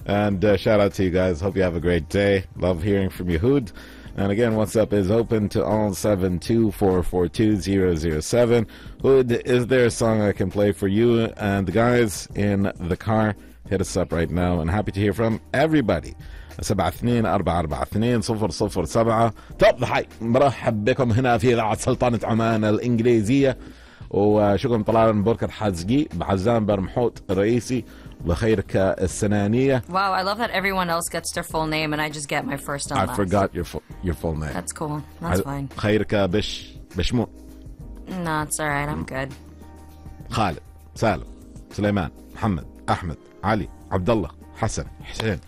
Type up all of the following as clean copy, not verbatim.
And shout out to you guys. Hope you have a great day. Love hearing from you, Hood. And again, WhatsApp is open to all 72442-007. Hood, is there a song I can play for you and the guys in the car? Hit us up right now, and happy to hear from everybody. 72-442-0007. توب ضحي مرحب بكم هنا في إذاعة سلطنة عمان الإنجليزية. وشكرا طلال من بركة حزقي بعزام برمحوت الرئيسي بخيرك السنانية. Wow, I love that everyone else gets their full name and I just get my first and last. I forgot your full name. That's cool. That's fine. خيرك بشمو. No, it's alright. I'm good. خالد سالم سليمان محمد أحمد علي عبد الله حسن حسين.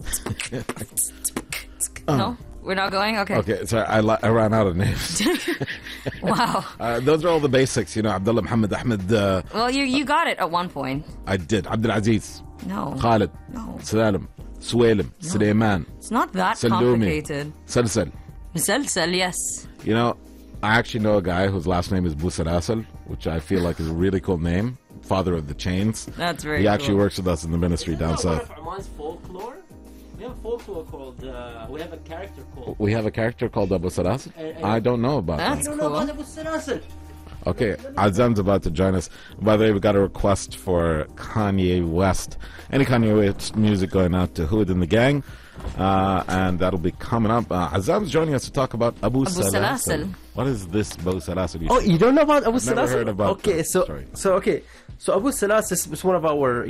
No? We're not going? Okay. Okay, sorry, I ran out of names. Wow. Those are all the basics, you know. Abdullah, Muhammad, Ahmed. Well, you got it at one point. I did. Abdul Aziz. No. Khalid. No. Salim. Suwailim. No. Suleiman. It's not that Salumi. complicated. Salsal. Salsal, yes. You know, I actually know a guy whose last name is Busarasal, which I feel like is a really cool name. Father of the Chains. That's very He cool. actually works with us in the ministry down south. One of Oman's folklore? We have a folklore called, we have a character called... We have a character called Abu Sarasal? I don't know about that. That's I don't cool. know about Abu Sarasal. Okay, Azam's about to join us. By the way, we got a request for Kanye West. Any Kanye West music going out to Hood and the gang. And that'll be coming up. Azam's joining us to talk about Abu Salasil. What is this Abu Salasil? Oh, you don't know about Abu Salasil? Never heard about Okay, that. so Abu Salasil is one of our,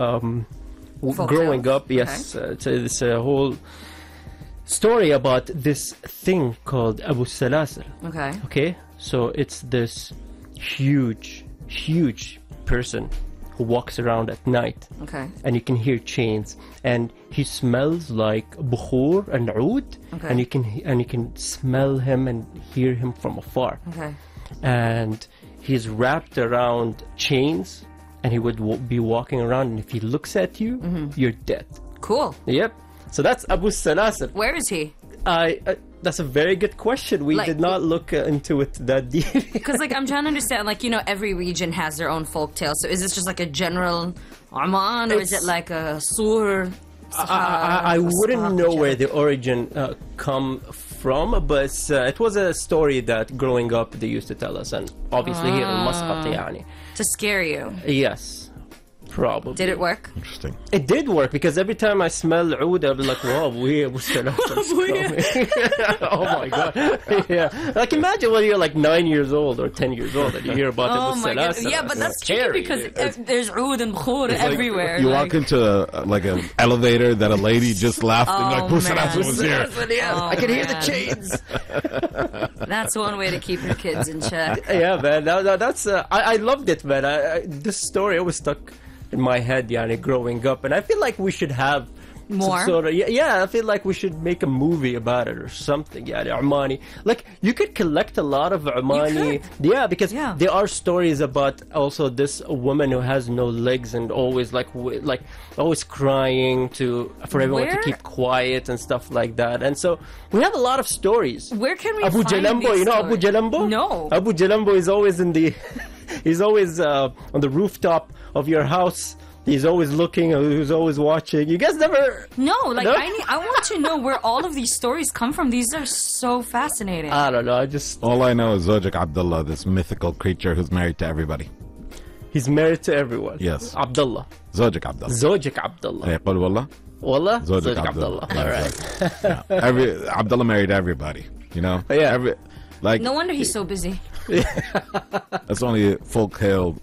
growing up, yes, it's a whole story about this thing called Abu Salasil. Okay, so it's this huge person who walks around at night. Okay. And you can hear chains, and he smells like bukhur and oud, and you can smell him and hear him from afar. Okay. And he's wrapped around chains. And he would be walking around, and if he looks at you, you're dead. Cool. Yep. So that's Abu Salasil. Where is he? That's a very good question. We did not look into it that deep. Because, I'm trying to understand, every region has their own folktale. So is this just like a general Oman, or is it like a Sur? I wouldn't know where the origin come from, but it was a story that growing up they used to tell us, and obviously here in Muscat, yani. To scare you? Yes, probably. Did it work? Interesting. It did work, because every time I smell oud, I'll be like, wow, Abu Salasil. Oh my god. Yeah. Imagine when you're 9 years old or 10 years old and you hear about Abu Salasil. Yeah, but that's scary because there's oud and bukhur everywhere. You walk into an elevator that a lady just laughed and Abu Salasil was here. I can hear the chains. That's one way to keep your kids in check. Yeah, man. That's I loved it, man. This story always stuck in my head, yani, growing up, and I feel like we should have more. Some sort of, I feel like we should make a movie about it or something. Yeah, Omani. You could collect a lot of Omani. Yeah, because there are stories about also this woman who has no legs and always always crying for everyone to keep quiet and stuff like that. And so we have a lot of stories. Where can we Abu find Jalambo? these You know stories? Abu Jalambo? No. Abu Jalambo is always in the. He's always on the rooftop of your house. He's always looking. He's always watching. You guys never... No, I want to know where all of these stories come from. These are so fascinating. I don't know. All I know is Zojak Abdullah, this mythical creature who's married to everybody. He's married to everyone. Yes. Abdullah. Zojak Abdullah. Zojak Abdullah. Hey, قل والله. Wallah? Zojak Abdullah. All right. Abdullah married everybody. You know. Yeah. No wonder he's so busy. That's only folklore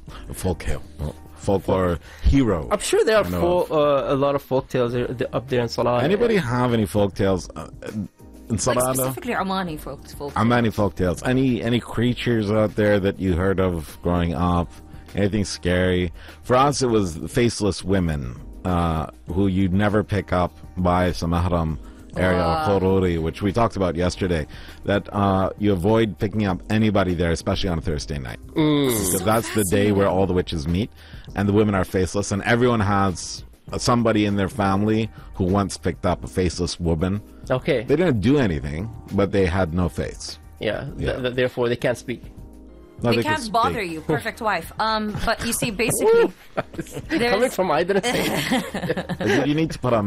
hero. I'm sure there are a lot of folk tales up there in Salah. Anybody have any folk tales in Salah? Specifically Omani folk tales. Omani folk tales. Any creatures out there that you heard of growing up? Anything scary? For us, it was faceless women who you'd never pick up by some mahram area of Khururi, which we talked about yesterday, that you avoid picking up anybody there, especially on a Thursday night. Because that's the day where all the witches meet, and the women are faceless, and everyone has somebody in their family who once picked up a faceless woman. Okay. They didn't do anything, but they had no face. Yeah. Therefore, they can't speak. No, they can't bother you. Perfect wife. But you see, basically... Coming from I didn't say. You need to put on